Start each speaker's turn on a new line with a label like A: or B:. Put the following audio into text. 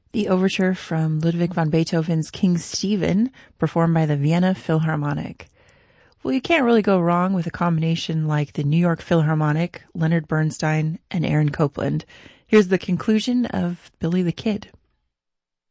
A: The overture from Ludwig van Beethoven's King Stephen, performed by the Vienna Philharmonic. Well, you can't really go wrong with a combination like the New York Philharmonic, Leonard Bernstein, and Aaron Copland. Here's the conclusion of Billy the Kid.